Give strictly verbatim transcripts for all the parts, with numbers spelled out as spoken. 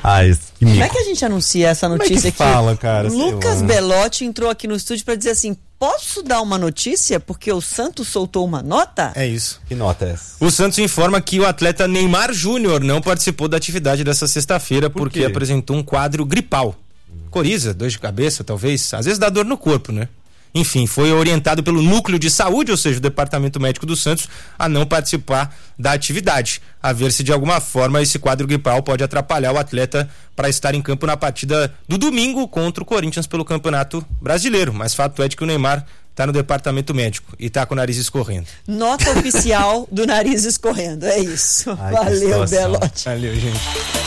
Ai, que Como é que a gente anuncia essa notícia aqui? Como é que fala, cara? Lucas Belotti entrou aqui no estúdio para dizer assim: posso dar uma notícia porque o Santos soltou uma nota? É isso. Que nota é essa? O Santos informa que o atleta Neymar Júnior não participou da atividade dessa sexta-feira Por porque quê? apresentou um quadro gripal. Coriza, dor de cabeça, talvez. Às vezes dá dor no corpo, né? Enfim, foi orientado pelo Núcleo de Saúde, ou seja, o Departamento Médico do Santos, a não participar da atividade. A ver se de alguma forma esse quadro gripal pode atrapalhar o atleta para estar em campo na partida do domingo contra o Corinthians pelo Campeonato Brasileiro. Mas fato é de que o Neymar está no Departamento Médico e está com o nariz escorrendo. Nota oficial do nariz escorrendo, é isso. Ai, Valeu, Belotti. Valeu, gente.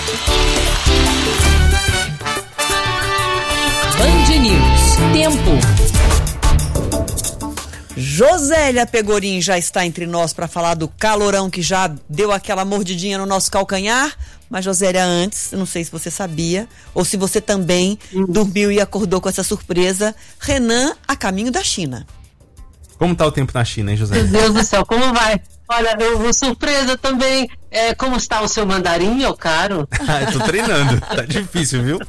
Band News. Tempo. Josélia Pegorim já está entre nós para falar do calorão que já deu aquela mordidinha no nosso calcanhar. Mas, Josélia, antes, eu não sei se você sabia ou se você também uhum. dormiu e acordou com essa surpresa. Renan a caminho da China. Como tá o tempo na China, hein, Josélia? Meu Deus do céu, como vai? Olha, eu vou surpresa também. É, como está o seu mandarim, meu caro? Ah, eu tô treinando. Tá difícil, viu?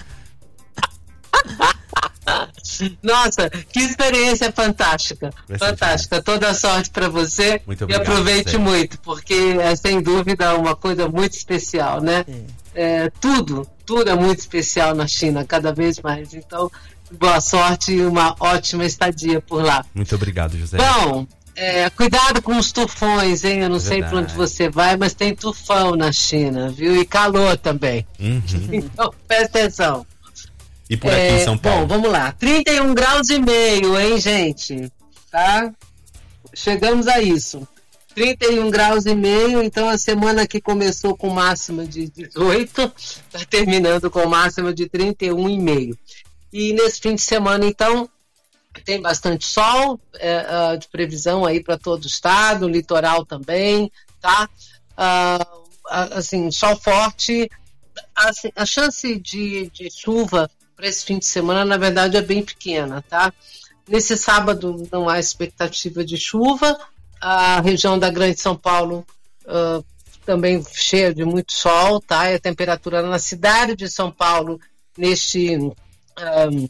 Nossa, que experiência fantástica. Vai ser Fantástica. Toda sorte para você. Muito obrigado, e aproveite Zé. muito, porque é sem dúvida uma coisa muito especial, né? É. É, tudo, tudo é muito especial na China, cada vez mais. Então, boa sorte e uma ótima estadia por lá. Muito obrigado, José. Bom, é, cuidado com os tufões, hein? Eu não É sei verdade. para onde você vai, mas tem tufão na China, viu? E calor também. Uhum. Então, presta atenção. E por aqui É, em São Paulo? Bom, vamos lá. trinta e um graus e meio, hein, gente? Tá? Chegamos a isso. trinta e um graus e meio, então a semana que começou com máxima de dezoito, está terminando com máxima de trinta e um e meio. E nesse fim de semana, então, tem bastante sol, é, uh, de previsão aí para todo o estado, litoral também, tá? Uh, assim, sol forte, assim, a chance de, de chuva para esse fim de semana, na verdade, é bem pequena, tá? Nesse sábado não há expectativa de chuva, a região da Grande São Paulo uh, também cheia de muito sol, tá? E a temperatura na cidade de São Paulo neste, um,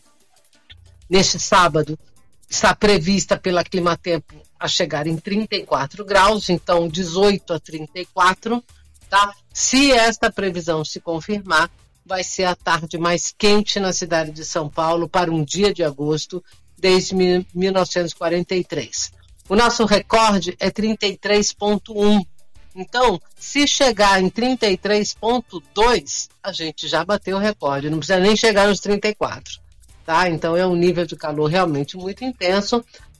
neste sábado está prevista pela Climatempo a chegar em trinta e quatro graus, então dezoito a trinta e quatro, tá? Se esta previsão se confirmar, vai ser a tarde mais quente na cidade de São Paulo para um dia de agosto desde mil novecentos e quarenta e três. O nosso recorde é trinta e três vírgula um. Então, se chegar em trinta e três vírgula dois, a gente já bateu o recorde, não precisa nem chegar nos trinta e quatro. Tá? Então, é um nível de calor realmente muito intenso.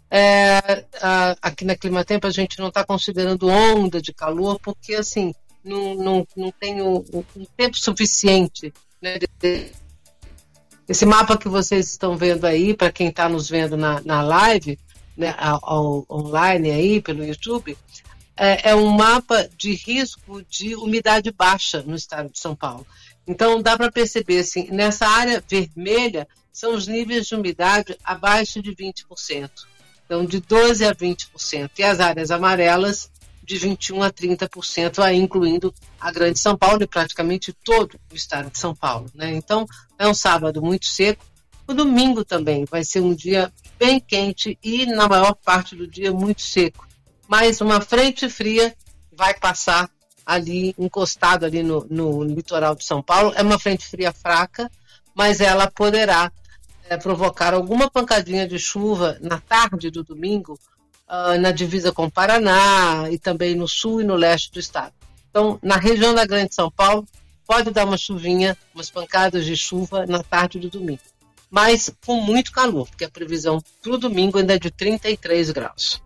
É, a, aqui na Climatempo a gente não está considerando onda de calor, porque assim, não, não, não tem o, o, o tempo suficiente, né, de, de, esse mapa que vocês estão vendo aí, para quem está nos vendo na, na live, né, ao, ao, online aí pelo YouTube, é, é um mapa de risco de umidade baixa no estado de São Paulo. Então dá para perceber assim, nessa área vermelha são os níveis de umidade abaixo de vinte por cento. Então de doze a vinte por cento. E as áreas amarelas de vinte e um a trinta por cento, aí incluindo a Grande São Paulo e praticamente todo o estado de São Paulo, né? Então, é um sábado muito seco. O domingo também vai ser um dia bem quente e, na maior parte do dia, muito seco. Mas uma frente fria vai passar ali, encostado ali no, no litoral de São Paulo. É uma frente fria fraca, mas ela poderá é, provocar alguma pancadinha de chuva na tarde do domingo, Uh, na divisa com o Paraná e também no sul e no leste do estado. Então, na região da Grande São Paulo, pode dar uma chuvinha, umas pancadas de chuva na tarde do domingo. Mas com muito calor, porque a previsão para o domingo ainda é de trinta e três graus.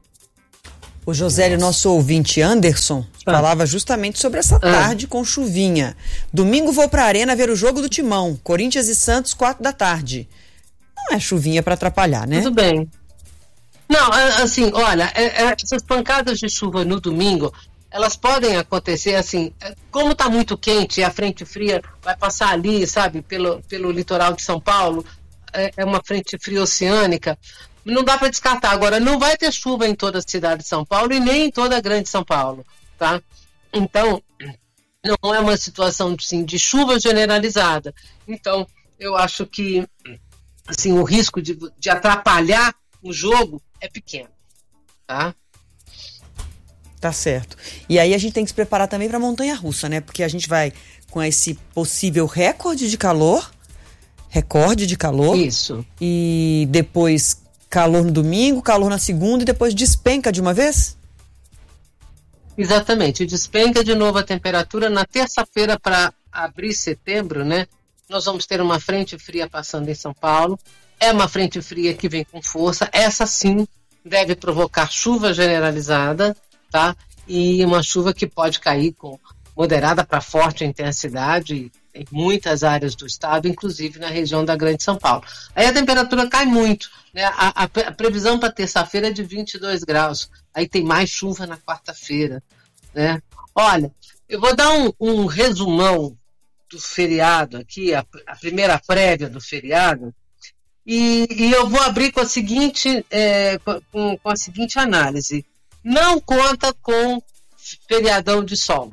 O Josélio, nosso ouvinte Anderson, ah. falava justamente sobre essa tarde ah. com chuvinha. Domingo vou para a Arena ver o jogo do Timão, Corinthians e Santos, quatro da tarde. Não é chuvinha para atrapalhar, né? Tudo bem. Não, assim, olha, essas pancadas de chuva no domingo, elas podem acontecer, assim, como está muito quente e a frente fria vai passar ali, sabe, pelo, pelo litoral de São Paulo, é uma frente fria oceânica, não dá para descartar. Agora, não vai ter chuva em toda a cidade de São Paulo e nem em toda a Grande São Paulo, tá? Então, não é uma situação assim, de chuva generalizada. Então, eu acho que assim, o risco de, de atrapalhar o jogo é pequeno. Tá? Tá certo. E aí a gente tem que se preparar também para a montanha-russa, né? Porque a gente vai com esse possível recorde de calor, recorde de calor. Isso. E depois calor no domingo, calor na segunda e depois despenca de uma vez? Exatamente. Despenca de novo a temperatura na terça-feira para abrir setembro, né? Nós vamos ter uma frente fria passando em São Paulo. É uma frente fria que vem com força. Essa sim deve provocar chuva generalizada, tá? E uma chuva que pode cair com moderada para forte intensidade em muitas áreas do estado, inclusive na região da Grande São Paulo. Aí a temperatura cai muito, né? A, a, a previsão para terça-feira é de vinte e dois graus. Aí tem mais chuva na quarta-feira, né? Olha, eu vou dar um, um resumão do feriado aqui, a, a primeira prévia do feriado, e, e eu vou abrir com a seguinte, é, com, com a seguinte análise. Não conta com feriadão de sol.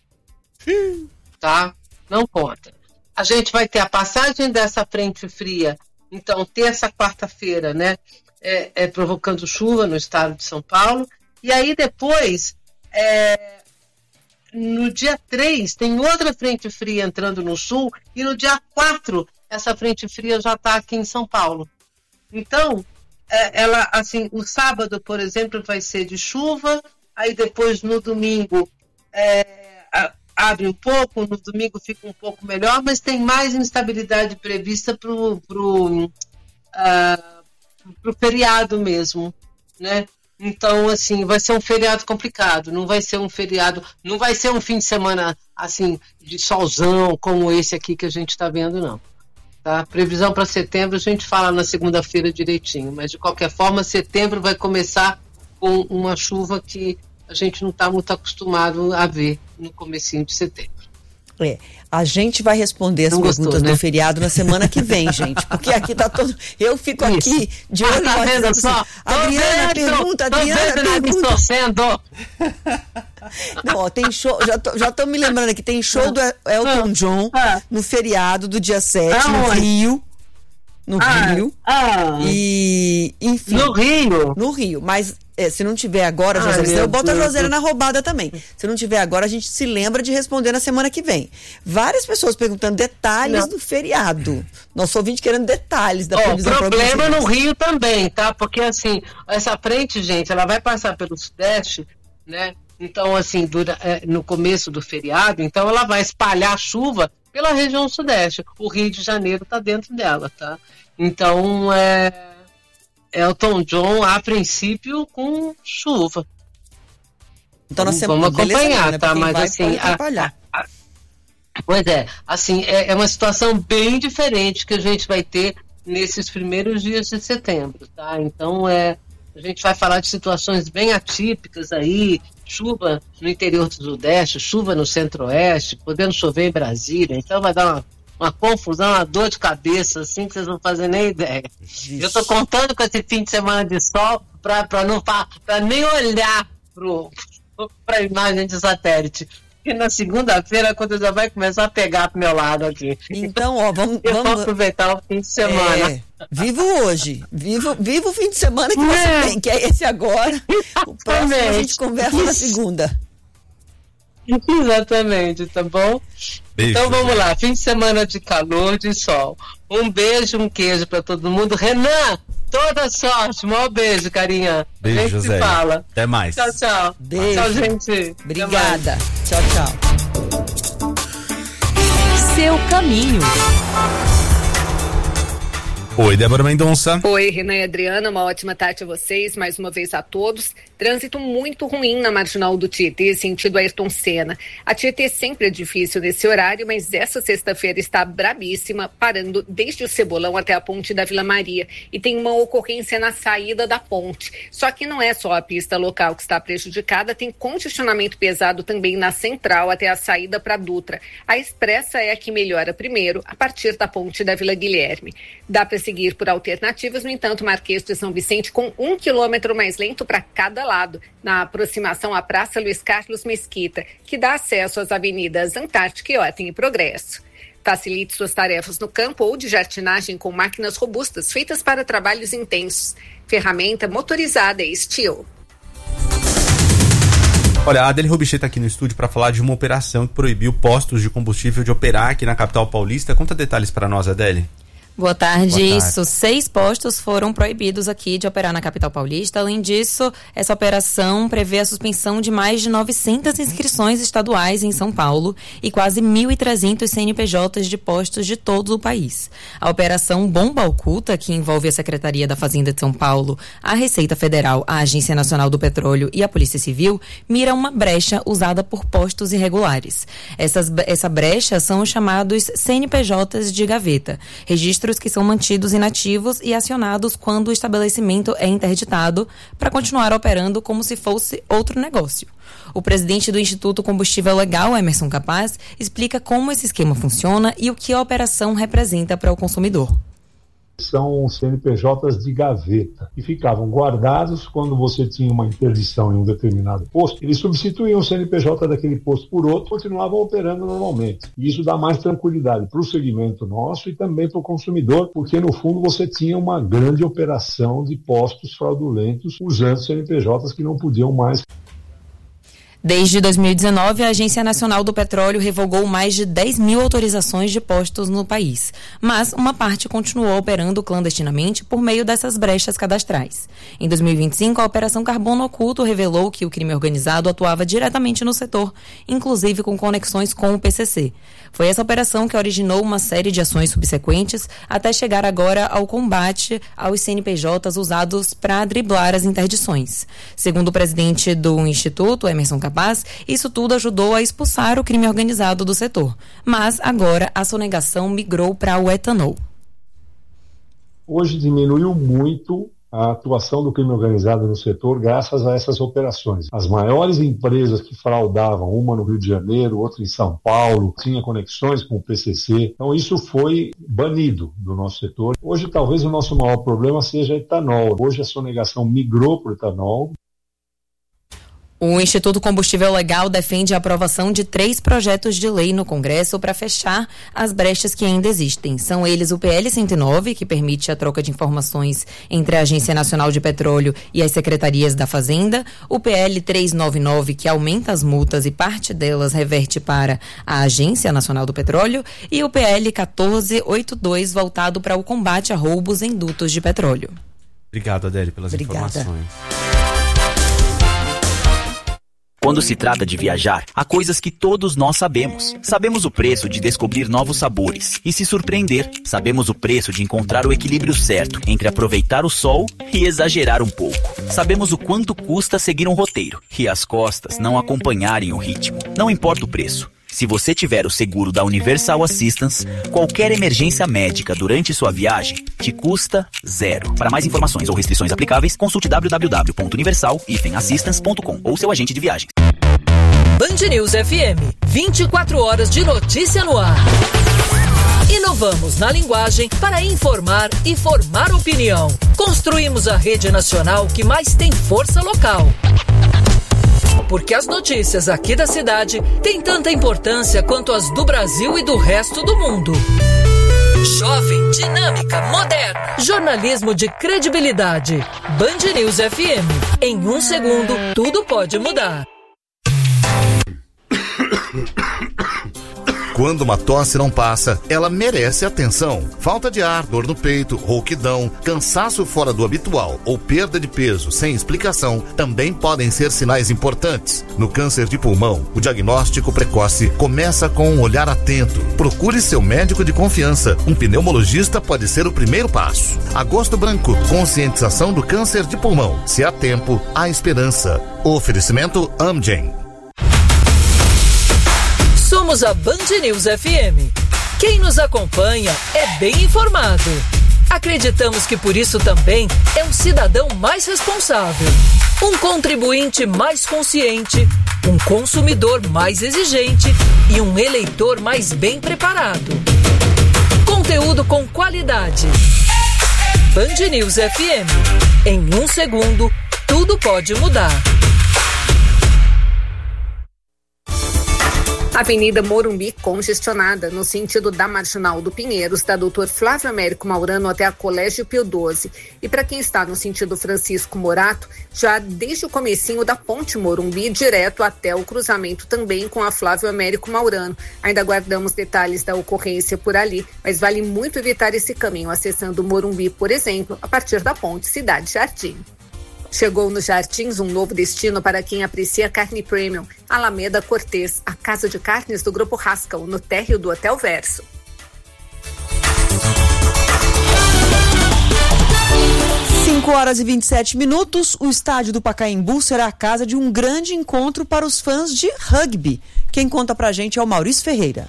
Tá? Não conta. A gente vai ter a passagem dessa frente fria, então, terça, quarta-feira, né? É, é, provocando chuva no estado de São Paulo. E aí depois, é, no dia três, tem outra frente fria entrando no sul, e no dia quatro, essa frente fria já está aqui em São Paulo. Então, é, ela, assim, o sábado, por exemplo, vai ser de chuva, aí depois no domingo é, a, abre um pouco, no domingo fica um pouco melhor, mas tem mais instabilidade prevista para o pro, uh, pro feriado mesmo, né? Então, assim, vai ser um feriado complicado, não vai ser um feriado, não vai ser um fim de semana, assim, de solzão como esse aqui que a gente está vendo, não. Tá? Previsão para setembro a gente fala na segunda-feira direitinho, mas de qualquer forma, setembro vai começar com uma chuva que a gente não está muito acostumado a ver no comecinho de setembro. É, a gente vai responder as Não perguntas gostou, né? do feriado na semana que vem, gente, porque aqui tá todo... Eu fico aqui de olho Ah, tá no vendo WhatsApp, só? assim, Adriana Tô vendo, pergunta, tô Adriana vendo, né, pergunta. distorcendo. Não, ó, tem show, já tô, já tô me lembrando aqui, tem show do Elton John Ah. no feriado do dia sete, no Aonde? Rio. No Ah, Rio. ah, E, enfim. no Rio? No Rio, mas é, se não tiver agora, Ai, Josélia, meu eu boto a Deus. Josélia na roubada também. Se não tiver agora, a gente se lembra de responder na semana que vem. Várias pessoas perguntando detalhes Não. do feriado. Nosso ouvinte querendo detalhes da Ó, previsão. para alguns problema dias. no Rio também, tá? Porque, assim, essa frente, gente, ela vai passar pelo Sudeste, né? Então, assim, dura, é, no começo do feriado, então ela vai espalhar chuva pela região Sudeste. O Rio de Janeiro tá dentro dela, tá? Então, é... Elton John, a princípio, com chuva. Então, na Vamos- semana, vamos beleza, acompanhar, né? tá? Pra quem Mas, vai, assim, pode a- atrapalhar. Pois é, assim, é, é uma situação bem diferente que a gente vai ter nesses primeiros dias de setembro, tá? Então, é, a gente vai falar de situações bem atípicas aí, chuva no interior do Sudeste, chuva no Centro-Oeste, podendo chover em Brasília, então vai dar uma, uma confusão, uma dor de cabeça, assim, que vocês não fazem nem ideia. Eu tô contando com esse fim de semana de sol para não para nem olhar para a imagem de satélite. E na segunda-feira, quando já vai começar a pegar pro meu lado aqui. Então, ó, vamos... Eu vou vamos aproveitar o fim de semana. é, vivo hoje. Vivo, vivo o fim de semana que você É. tem, que é esse agora. O próximo a Exatamente. gente conversa na segunda. Exatamente, tá bom? Beijo, Então vamos Zé. lá, fim de semana de calor, de sol. Um beijo, um queijo pra todo mundo. Renan, toda sorte. Maior beijo, carinha. Beijo, a gente José. se fala. Até mais. Tchau, tchau. Beijo. Tchau, gente. Até mais. Obrigada. Tchau, tchau. Seu caminho. Oi, Débora Mendonça. Oi, Renan e Adriana, uma ótima tarde a vocês, mais uma vez a todos. Trânsito muito ruim na Marginal do Tietê, sentido Ayrton Senna. A Tietê sempre é difícil nesse horário, mas essa sexta-feira está brabíssima, parando desde o Cebolão até a ponte da Vila Maria. E tem uma ocorrência na saída da ponte. Só que não é só a pista local que está prejudicada, tem congestionamento pesado também na Central até a saída para Dutra. A expressa é a que melhora primeiro, a partir da ponte da Vila Guilherme. Dá para seguir por alternativas. No entanto, Marquês de São Vicente com um quilômetro mais lento para cada lado, na aproximação à Praça Luiz Carlos Mesquita, que dá acesso às avenidas Antártica e Ordem e Progresso. Facilite suas tarefas no campo ou de jardinagem com máquinas robustas feitas para trabalhos intensos. Ferramenta motorizada e Steel. Olha, a Adele Robichê está aqui no estúdio para falar de uma operação que proibiu postos de combustível de operar aqui na capital paulista. Conta detalhes para nós, Adele. Boa tarde. Boa tarde. Isso, seis postos foram proibidos aqui de operar na capital paulista. Além disso, essa operação prevê a suspensão de mais de novecentas inscrições estaduais em São Paulo e quase mil e trezentos C N P Js de postos de todo o país. A operação Bomba Oculta, que envolve a Secretaria da Fazenda de São Paulo, a Receita Federal, a Agência Nacional do Petróleo e a Polícia Civil, mira uma brecha usada por postos irregulares. Essas, essa brecha são os chamados C N P Js de gaveta, registros que são mantidos inativos e acionados quando o estabelecimento é interditado para continuar operando como se fosse outro negócio. O presidente do Instituto Combustível Legal, Emerson Capaz, explica como esse esquema funciona e o que a operação representa para o consumidor. São C N P Js de gaveta, que ficavam guardados quando você tinha uma interdição em um determinado posto. Eles substituíam o C N P J daquele posto por outro, continuavam operando normalmente. E isso dá mais tranquilidade para o segmento nosso e também para o consumidor, porque no fundo você tinha uma grande operação de postos fraudulentos usando C N P Js que não podiam mais. Desde dois mil e dezenove, a Agência Nacional do Petróleo revogou mais de dez mil autorizações de postos no país. Mas uma parte continuou operando clandestinamente por meio dessas brechas cadastrais. Em dois mil e vinte e cinco, a Operação Carbono Oculto revelou que o crime organizado atuava diretamente no setor, inclusive com conexões com o P C C. Foi essa operação que originou uma série de ações subsequentes até chegar agora ao combate aos C N P Js usados para driblar as interdições. Segundo o presidente do Instituto, Emerson Capaz, isso tudo ajudou a expulsar o crime organizado do setor. Mas agora a sonegação migrou para o etanol. Hoje diminuiu muito a atuação do crime organizado no setor graças a essas operações. As maiores empresas que fraudavam, uma no Rio de Janeiro, outra em São Paulo, tinha conexões com o P C C. Então isso foi banido do nosso setor. Hoje talvez o nosso maior problema seja etanol. Hoje a sonegação migrou para o etanol. O Instituto Combustível Legal defende a aprovação de três projetos de lei no Congresso para fechar as brechas que ainda existem. São eles o P L cento e nove, que permite a troca de informações entre a Agência Nacional de Petróleo e as Secretarias da Fazenda, o P L trezentos e noventa e nove, que aumenta as multas e parte delas reverte para a Agência Nacional do Petróleo, e o P L quatorze oitenta e dois, voltado para o combate a roubos em dutos de petróleo. Obrigado, Adele, pelas Obrigada. informações. Quando se trata de viajar, há coisas que todos nós sabemos. Sabemos o preço de descobrir novos sabores e se surpreender. Sabemos o preço de encontrar o equilíbrio certo entre aproveitar o sol e exagerar um pouco. Sabemos o quanto custa seguir um roteiro e as costas não acompanharem o ritmo. Não importa o preço. Se você tiver o seguro da Universal Assistance, qualquer emergência médica durante sua viagem te custa zero. Para mais informações ou restrições aplicáveis, consulte w w w ponto universal assistance ponto com ou seu agente de viagens. Band News F M, vinte e quatro horas de notícia no ar. Inovamos na linguagem para informar e formar opinião. Construímos a rede nacional que mais tem força local. Porque as notícias aqui da cidade têm tanta importância quanto as do Brasil e do resto do mundo. Jovem, dinâmica, moderna. Jornalismo de credibilidade. Band News F M. Em um segundo, tudo pode mudar. Quando uma tosse não passa, ela merece atenção. Falta de ar, dor no peito, rouquidão, cansaço fora do habitual ou perda de peso sem explicação também podem ser sinais importantes. No câncer de pulmão, o diagnóstico precoce começa com um olhar atento. Procure seu médico de confiança. Um pneumologista pode ser o primeiro passo. Agosto Branco, conscientização do câncer de pulmão. Se há tempo, há esperança. Oferecimento Amgen. Somos a Band News F M. Quem nos acompanha é bem informado. Acreditamos que por isso também é um cidadão mais responsável, um contribuinte mais consciente, um consumidor mais exigente e um eleitor mais bem preparado. Conteúdo com qualidade. Band News F M. Em um segundo, tudo pode mudar. Avenida Morumbi congestionada no sentido da Marginal do Pinheiros, da doutor Flávio Américo Maurano até a Colégio Pio doze. E para quem está no sentido Francisco Morato, já desde o comecinho da Ponte Morumbi, direto até o cruzamento também com a Flávio Américo Maurano. Ainda aguardamos detalhes da ocorrência por ali, mas vale muito evitar esse caminho acessando Morumbi, por exemplo, a partir da Ponte Cidade Jardim. Chegou nos Jardins um novo destino para quem aprecia carne premium. Alameda Cortês, a casa de carnes do Grupo Rascal, no térreo do Hotel Verso. cinco horas e vinte e sete minutos, o estádio do Pacaembu será a casa de um grande encontro para os fãs de rugby. Quem conta pra gente é o Maurício Ferreira.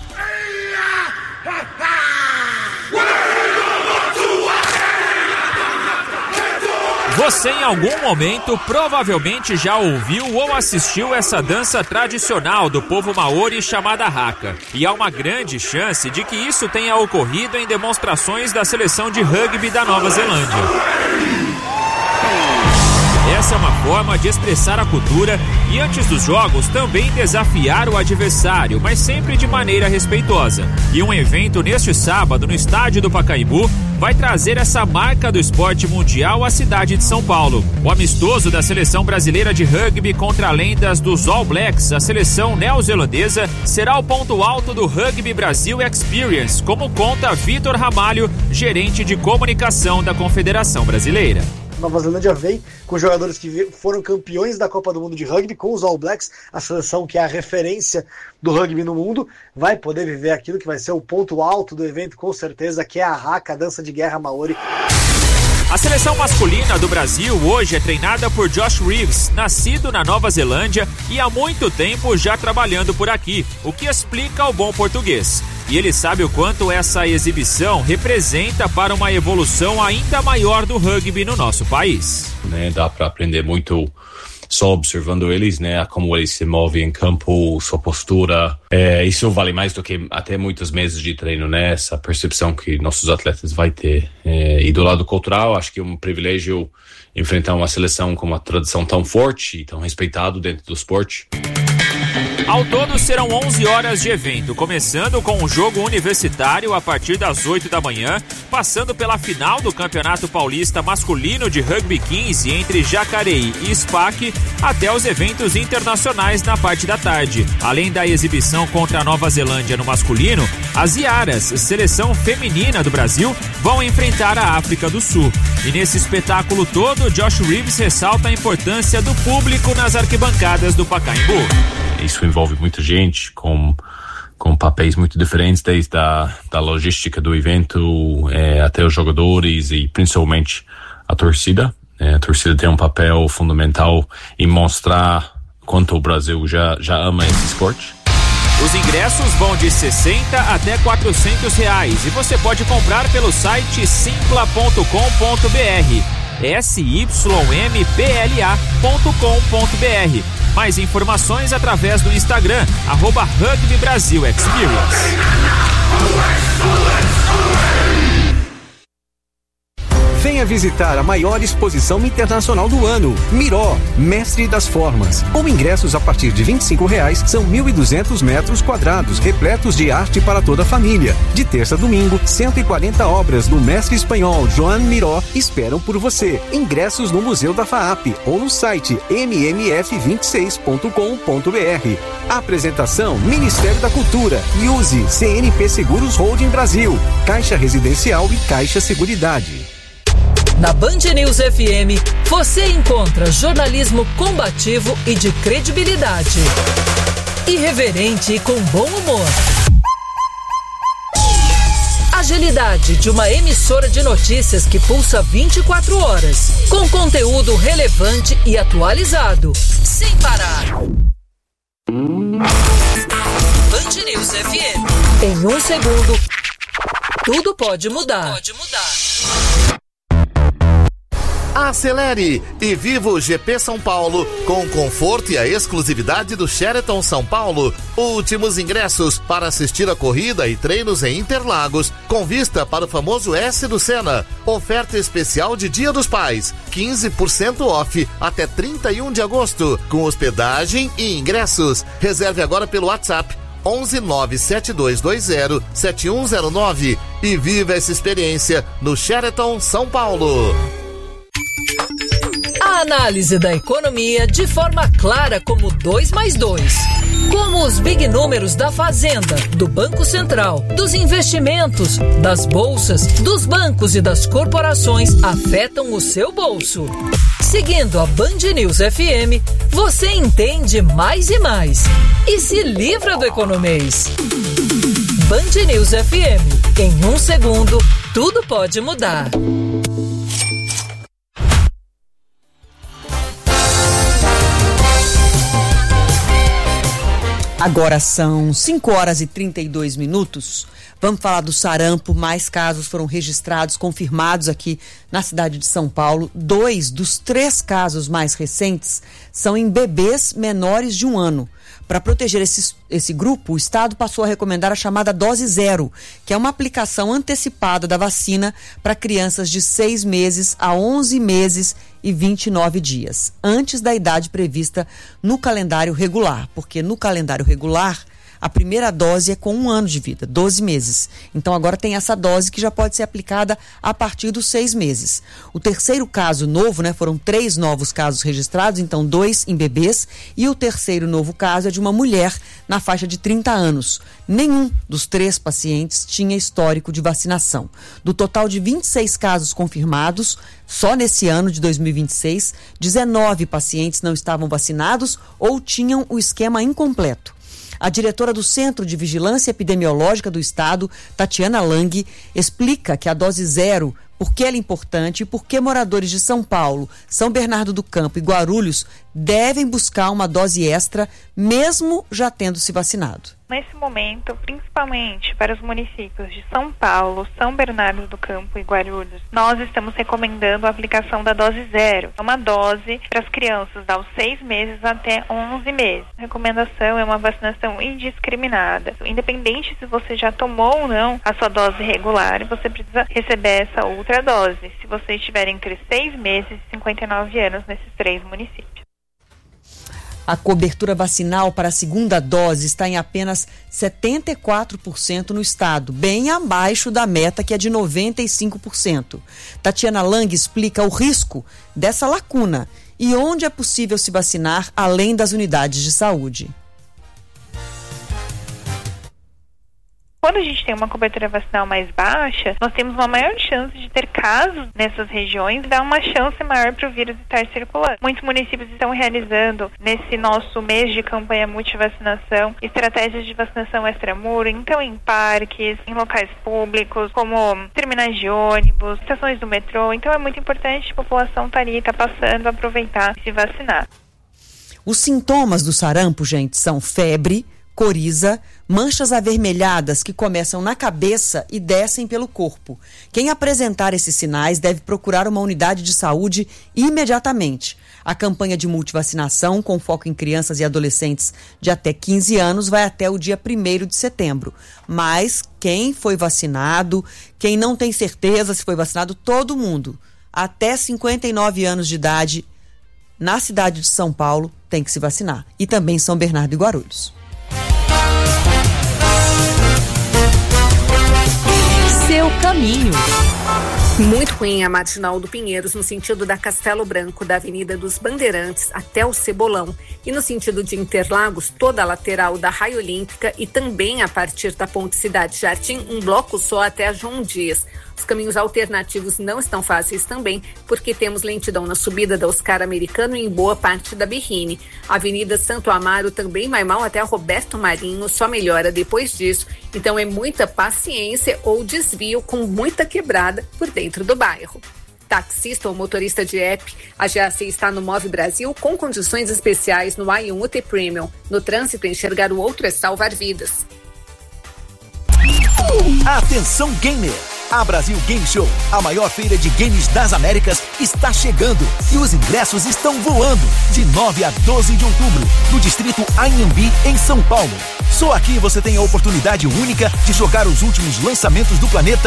Você em algum momento provavelmente já ouviu ou assistiu essa dança tradicional do povo maori chamada haka. E há uma grande chance de que isso tenha ocorrido em demonstrações da seleção de rugby da Nova Zelândia. Essa é uma forma de expressar a cultura e antes dos jogos também desafiar o adversário, mas sempre de maneira respeitosa. E um evento neste sábado no estádio do Pacaembu vai trazer essa marca do esporte mundial à cidade de São Paulo. O amistoso da seleção brasileira de rugby contra lendas dos All Blacks, a seleção neozelandesa, será o ponto alto do Rugby Brasil Experience, como conta Vitor Ramalho, gerente de comunicação da Confederação Brasileira. Nova Zelândia vem com jogadores que foram campeões da Copa do Mundo de Rugby, com os All Blacks, a seleção que é a referência do rugby no mundo, vai poder viver aquilo que vai ser o ponto alto do evento, com certeza, que é a haka, a dança de guerra maori. A seleção masculina do Brasil hoje é treinada por Josh Reeves, nascido na Nova Zelândia e há muito tempo já trabalhando por aqui, o que explica o bom português. E ele sabe o quanto essa exibição representa para uma evolução ainda maior do rugby no nosso país. Né, dá para aprender muito só observando eles, né, como eles se movem em campo, sua postura. É, isso vale mais do que até muitos meses de treino, né, essa percepção que nossos atletas vai ter. É, e do lado cultural, acho que é um privilégio enfrentar uma seleção com uma tradição tão forte e tão respeitado dentro do esporte. Ao todo serão onze horas de evento, começando com um jogo universitário a partir das oito da manhã, passando pela final do Campeonato Paulista Masculino de Rugby quinze entre Jacareí e S P A C, até os eventos internacionais na parte da tarde. Além da exibição contra a Nova Zelândia no masculino, as Iaras, seleção feminina do Brasil, vão enfrentar a África do Sul. E nesse espetáculo todo, Josh Reeves ressalta a importância do público nas arquibancadas do Pacaembu. Isso envolve muita gente com, com papéis muito diferentes, desde a da logística do evento é, até os jogadores e principalmente a torcida. É, a torcida tem um papel fundamental em mostrar quanto o Brasil já, já ama esse esporte. Os ingressos vão de sessenta até quatrocentos reais e você pode comprar pelo site simpla ponto com ponto br, S Y M P L A ponto com ponto br. Mais informações através do Instagram, arroba Rugby Brasil Experience. Venha visitar a maior exposição internacional do ano, Miró, Mestre das Formas. Com ingressos a partir de vinte e cinco reais, são mil e duzentos metros quadrados, repletos de arte para toda a família. De terça a domingo, cento e quarenta obras do mestre espanhol Joan Miró esperam por você. Ingressos no Museu da FAAP ou no site m m f vinte e seis ponto com ponto br. Apresentação, Ministério da Cultura, I U S E, C N P Seguros Holding Brasil, Caixa Residencial e Caixa Seguridade. Na Band News F M, você encontra jornalismo combativo e de credibilidade. Irreverente e com bom humor. Agilidade de uma emissora de notícias que pulsa vinte e quatro horas, com conteúdo relevante e atualizado, sem parar. Band News F M. Em um segundo, tudo pode mudar. Pode mudar. Acelere e viva o G P São Paulo com o conforto e a exclusividade do Sheraton São Paulo. Últimos ingressos para assistir a corrida e treinos em Interlagos, com vista para o famoso S do Senna. Oferta especial de Dia dos Pais, quinze por cento off até trinta e um de agosto, com hospedagem e ingressos. Reserve agora pelo WhatsApp onze nove sete dois dois zero sete um zero nove e viva essa experiência no Sheraton São Paulo. A análise da economia de forma clara como dois mais dois. Como os big números da Fazenda, do Banco Central, dos investimentos, das bolsas, dos bancos e das corporações afetam o seu bolso. Seguindo a Band News F M, você entende mais e mais. E se livra do economês. Band News F M. Em um segundo, tudo pode mudar. Agora são cinco horas e trinta e dois minutos. Vamos falar do sarampo. Mais casos foram registrados, confirmados aqui na cidade de São Paulo. Dois dos três casos mais recentes são em bebês menores de um ano. Para proteger esse, esse grupo, o Estado passou a recomendar a chamada dose zero, que é uma aplicação antecipada da vacina para crianças de seis meses a onze meses e vinte e nove dias, antes da idade prevista no calendário regular, porque no calendário regular a primeira dose é com um ano de vida, doze meses. Então agora tem essa dose que já pode ser aplicada a partir dos seis meses. O terceiro caso novo, né, foram três novos casos registrados, então dois em bebês, e o terceiro novo caso é de uma mulher na faixa de trinta anos. Nenhum dos três pacientes tinha histórico de vacinação. Do total de vinte e seis casos confirmados, só nesse ano de dois mil e vinte e seis, dezenove pacientes não estavam vacinados ou tinham o esquema incompleto. A diretora do Centro de Vigilância Epidemiológica do Estado, Tatiana Lang, explica que a dose zero, por que ela é importante e por que moradores de São Paulo, São Bernardo do Campo e Guarulhos devem buscar uma dose extra, mesmo já tendo se vacinado. Nesse momento, principalmente para os municípios de São Paulo, São Bernardo do Campo e Guarulhos, nós estamos recomendando a aplicação da dose zero. É uma dose para as crianças aos seis meses até onze meses. A recomendação é uma vacinação indiscriminada. Independente se você já tomou ou não a sua dose regular, você precisa receber essa outra dose, se você estiver entre seis meses e cinquenta e nove anos nesses três municípios. A cobertura vacinal para a segunda dose está em apenas setenta e quatro por cento no estado, bem abaixo da meta, que é de noventa e cinco por cento. Tatiana Lang explica o risco dessa lacuna e onde é possível se vacinar além das unidades de saúde. Quando a gente tem uma cobertura vacinal mais baixa, nós temos uma maior chance de ter casos nessas regiões e dar uma chance maior para o vírus estar circulando. Muitos municípios estão realizando, nesse nosso mês de campanha multivacinação, estratégias de vacinação extramuro, então em parques, em locais públicos, como terminais de ônibus, estações do metrô. Então é muito importante a população estar ali, estar passando, aproveitar e se vacinar. Os sintomas do sarampo, gente, são febre, coriza, manchas avermelhadas que começam na cabeça e descem pelo corpo. Quem apresentar esses sinais deve procurar uma unidade de saúde imediatamente. A campanha de multivacinação, com foco em crianças e adolescentes de até quinze anos, vai até o dia primeiro de setembro. Mas quem foi vacinado, quem não tem certeza se foi vacinado, todo mundo, até cinquenta e nove anos de idade, na cidade de São Paulo, tem que se vacinar. E também São Bernardo e Guarulhos. Seu caminho. Muito ruim a Marginal do Pinheiros no sentido da Castelo Branco, da Avenida dos Bandeirantes até o Cebolão, e no sentido de Interlagos, toda a lateral da Raia Olímpica e também a partir da Ponte Cidade Jardim, um bloco só até a João Dias. Os caminhos alternativos não estão fáceis também, porque temos lentidão na subida da Oscar Americano e em boa parte da Berrine. A Avenida Santo Amaro também vai mal até a Roberto Marinho, só melhora depois disso. Então é muita paciência ou desvio com muita quebrada por dentro do bairro. Taxista ou motorista de app, a G A C está no Move Brasil com condições especiais no A um U T Premium. No trânsito, enxergar o outro é salvar vidas. Atenção gamer! A Brasil Game Show, a maior feira de games das Américas, está chegando e os ingressos estão voando. De nove a doze de outubro, no distrito Anhembi, em São Paulo. Só aqui você tem a oportunidade única de jogar os últimos lançamentos do planeta